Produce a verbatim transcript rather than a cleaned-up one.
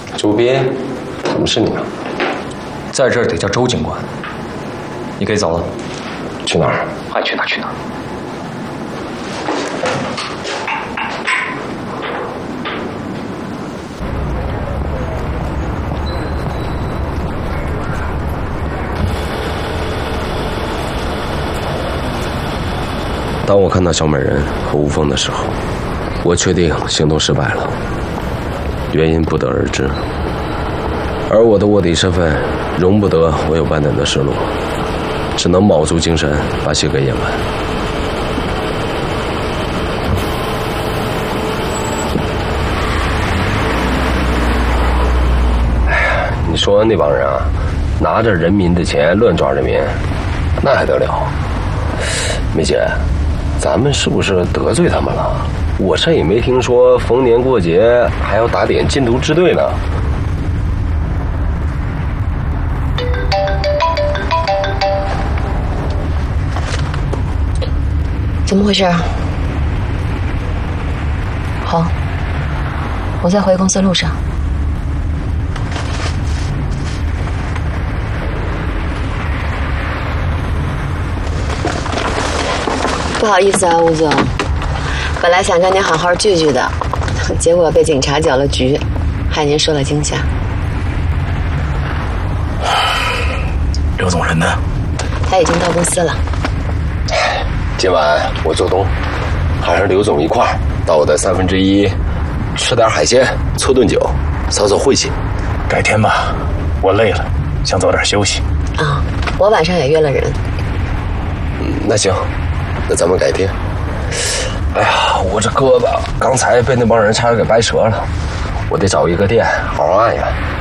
周斌，怎么是你啊？ 在这儿得叫周警官。你可以走了。 去哪儿？ 爱去哪儿去哪儿。 当我看到小美人和吴凤的时候，我确定行动失败了，原因不得而知。而我的卧底身份容不得我有半点的失落，只能卯足精神把戏给演完。哎呀，你说那帮人啊，拿着人民的钱乱抓人民，那还得了？梅姐，咱们是不是得罪他们了？我这也没听说逢年过节还要打点禁毒支队呢。 怎么回事？好，我在回公司路上。不好意思啊，吴总，本来想跟您好好聚聚的，结果被警察搅了局，害您受了惊吓。 刘总人呢？ 他已经到公司了。 今晚我做东，还是刘总一块儿到我的三分之一，吃点海鲜，搓顿酒，扫扫晦气。 改天吧，我累了，想早点休息。 啊，我晚上也约了人。 嗯，那行，那咱们改天。哎呀，我这胳膊刚才被那帮人差点给掰折了，我得找一个店好好按一按。